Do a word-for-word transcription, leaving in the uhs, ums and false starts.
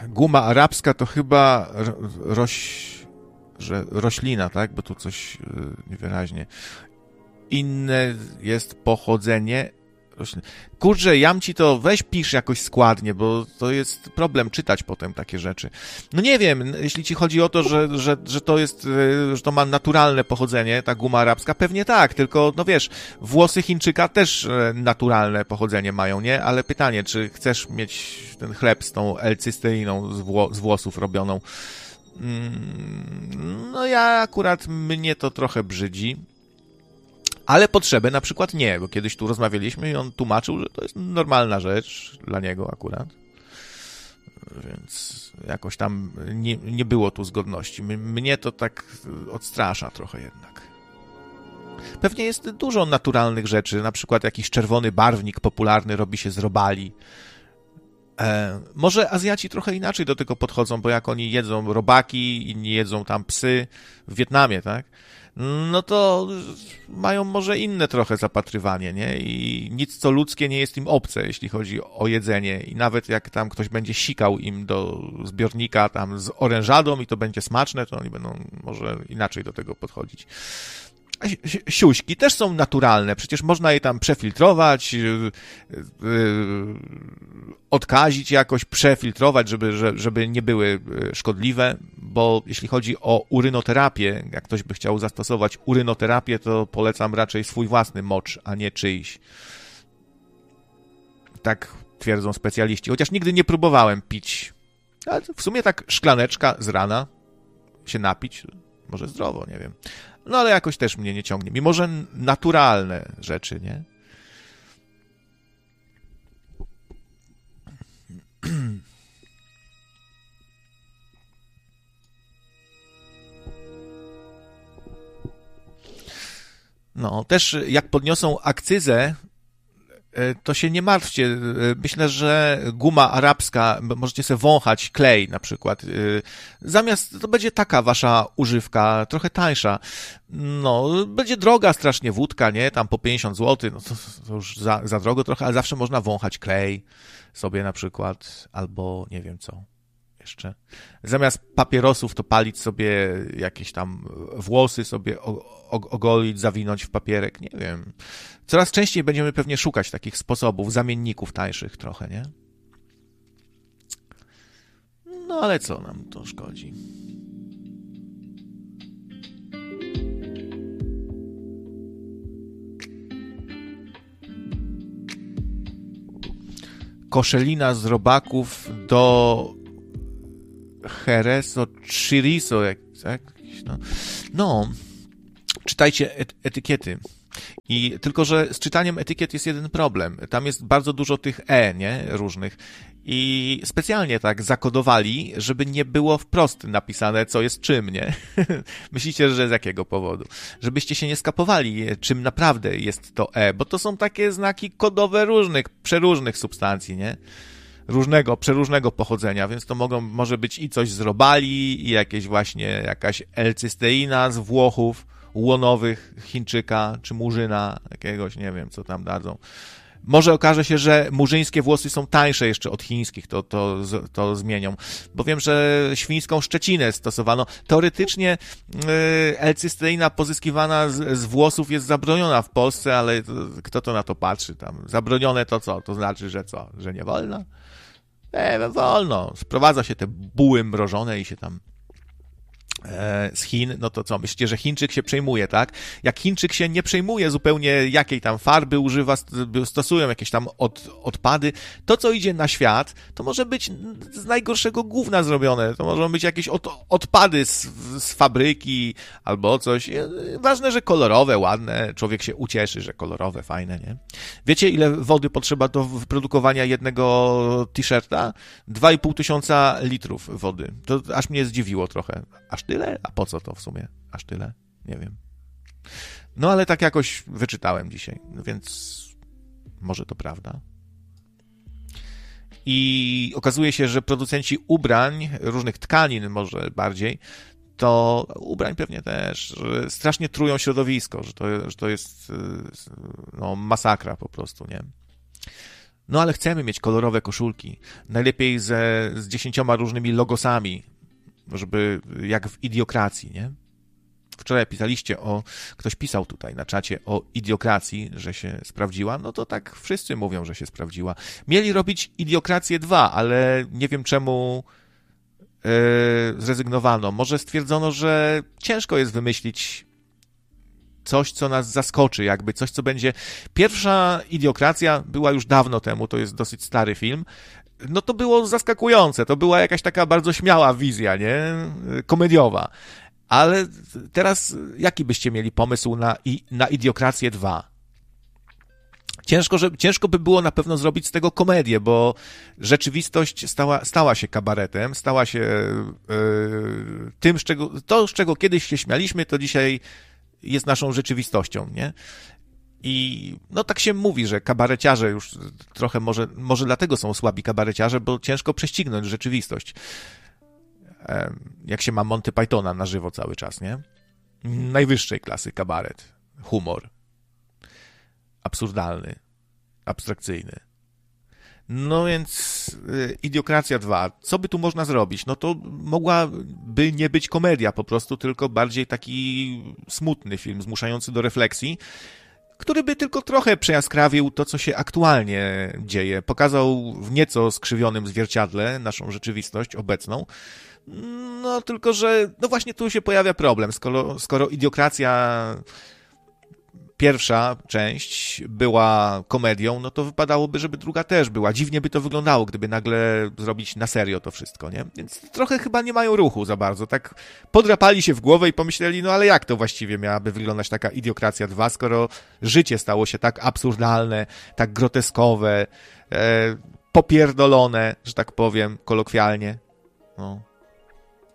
guma arabska to chyba ro, roś, że roślina, tak? Bo tu coś niewyraźnie. Inne jest pochodzenie roślin. Kurczę, jam ci to, weź pisz jakoś składnie, bo to jest problem czytać potem takie rzeczy. No nie wiem, jeśli ci chodzi o to, że, że, że to jest, że to ma naturalne pochodzenie, ta guma arabska, pewnie tak, tylko no wiesz, włosy Chińczyka też naturalne pochodzenie mają, nie? Ale pytanie, czy chcesz mieć ten chleb z tą L-cysteiną z, wło- z włosów robioną? No ja akurat, mnie to trochę brzydzi. Ale potrzebę na przykład nie, bo kiedyś tu rozmawialiśmy i on tłumaczył, że to jest normalna rzecz dla niego akurat. Więc jakoś tam nie, nie było tu zgodności. Mnie to tak odstrasza trochę jednak. Pewnie jest dużo naturalnych rzeczy, na przykład jakiś czerwony barwnik popularny robi się z robali. E, może Azjaci trochę inaczej do tego podchodzą, bo jak oni jedzą robaki, inni jedzą tam psy w Wietnamie, tak? No to mają może inne trochę zapatrywanie, nie? I nic co ludzkie nie jest im obce, jeśli chodzi o jedzenie. I nawet jak tam ktoś będzie sikał im do zbiornika tam z orężadą i to będzie smaczne, to oni będą może inaczej do tego podchodzić. Siuśki też są naturalne, przecież można je tam przefiltrować, yy, yy, odkazić jakoś, przefiltrować, żeby, żeby nie były szkodliwe, bo jeśli chodzi o urynoterapię, jak ktoś by chciał zastosować urynoterapię, to polecam raczej swój własny mocz, a nie czyjś. Tak twierdzą specjaliści, chociaż nigdy nie próbowałem pić, ale w sumie tak szklaneczka z rana się napić, może zdrowo, nie wiem. No ale jakoś też mnie nie ciągnie. Mimo że naturalne rzeczy, nie? No, też jak podniosą akcyzę, to się nie martwcie. Myślę, że guma arabska, możecie sobie wąchać klej na przykład. Zamiast, to będzie taka wasza używka, trochę tańsza. No, będzie droga strasznie wódka, nie? Tam po pięćdziesiąt złotych, no to, to już za, za drogo trochę, ale zawsze można wąchać klej sobie na przykład, albo nie wiem co jeszcze. Zamiast papierosów to palić sobie jakieś tam włosy, sobie ogolić, zawinąć w papierek, nie wiem. Coraz częściej będziemy pewnie szukać takich sposobów, zamienników tańszych trochę, nie? No ale co nam to szkodzi? Koszelina z robaków do Hereso Chiriso, jak, tak? No, no, czytajcie et- etykiety. I tylko, że z czytaniem etykiet jest jeden problem. Tam jest bardzo dużo tych E, nie? Różnych. I specjalnie tak zakodowali, żeby nie było wprost napisane, co jest czym, nie? Myślicie, że z jakiego powodu? Żebyście się nie skapowali, czym naprawdę jest to E, bo to są takie znaki kodowe różnych, przeróżnych substancji, nie? Różnego, przeróżnego pochodzenia, więc to mogą, może być i coś z robali, i jakieś właśnie jakaś L-cysteina z Włochów, łonowych Chińczyka, czy Murzyna jakiegoś, nie wiem, co tam dadzą. Może okaże się, że murzyńskie włosy są tańsze jeszcze od chińskich, to, to, to zmienią. Bo wiem, że świńską szczecinę stosowano. Teoretycznie yy, L-cysteina pozyskiwana z, z włosów jest zabroniona w Polsce, ale to, kto to na to patrzy tam? Zabronione to co? To znaczy, że co? Że nie wolno? Nie, wolno. Sprowadza się te buły mrożone i się tam z Chin, no to co, myślicie, że Chińczyk się przejmuje, tak? Jak Chińczyk się nie przejmuje zupełnie jakiej tam farby używa, stosują jakieś tam od, odpady, to co idzie na świat, to może być z najgorszego gówna zrobione, to mogą być jakieś od, odpady z, z fabryki albo coś. Ważne, że kolorowe, ładne, człowiek się ucieszy, że kolorowe, fajne, nie? Wiecie, ile wody potrzeba do wyprodukowania jednego t-shirta? Dwa i pół tysiąca litrów wody. To aż mnie zdziwiło trochę. Aż tyle? A po co to w sumie? Aż tyle? Nie wiem. No ale tak jakoś wyczytałem dzisiaj, no więc może to prawda. I okazuje się, że producenci ubrań, różnych tkanin może bardziej, to ubrań pewnie też, że strasznie trują środowisko, że to, że to jest no, masakra po prostu, nie? No ale chcemy mieć kolorowe koszulki, najlepiej ze, z dziesięcioma różnymi logosami, żeby jak w Idiokracji, nie? Wczoraj pisaliście o, ktoś pisał tutaj na czacie o Idiokracji, że się sprawdziła, no to tak wszyscy mówią, że się sprawdziła. Mieli robić Idiokrację dwa, ale nie wiem czemu yy, zrezygnowano. Może stwierdzono, że ciężko jest wymyślić coś, co nas zaskoczy, jakby coś, co będzie... Pierwsza Idiokracja była już dawno temu, to jest dosyć stary film, no to było zaskakujące, to była jakaś taka bardzo śmiała wizja, nie? Komediowa. Ale teraz jaki byście mieli pomysł na, na Idiokrację dwa? Ciężko, że, ciężko by było na pewno zrobić z tego komedię, bo rzeczywistość stała, stała się kabaretem, stała się yy, tym, z czego, to, z czego kiedyś się śmialiśmy, to dzisiaj jest naszą rzeczywistością, nie? I no tak się mówi, że kabareciarze już trochę może, może dlatego są słabi kabareciarze, bo ciężko prześcignąć rzeczywistość. Jak się ma Monty Pythona na żywo cały czas, nie? Najwyższej klasy kabaret, humor. Absurdalny, abstrakcyjny. No więc y, Idiokracja dwa. Co by tu można zrobić? No to mogłaby nie być komedia po prostu, tylko bardziej taki smutny film, zmuszający do refleksji, który by tylko trochę przejaskrawił to, co się aktualnie dzieje. Pokazał w nieco skrzywionym zwierciadle naszą rzeczywistość obecną. No tylko, że no właśnie tu się pojawia problem. Skoro, skoro Idiokracja pierwsza część była komedią, no to wypadałoby, żeby druga też była. Dziwnie by to wyglądało, gdyby nagle zrobić na serio to wszystko, nie? Więc trochę chyba nie mają ruchu za bardzo. Tak podrapali się w głowę i pomyśleli, no ale jak to właściwie miałaby wyglądać taka Idiokracja dwa, skoro życie stało się tak absurdalne, tak groteskowe, e, popierdolone, że tak powiem, kolokwialnie. No.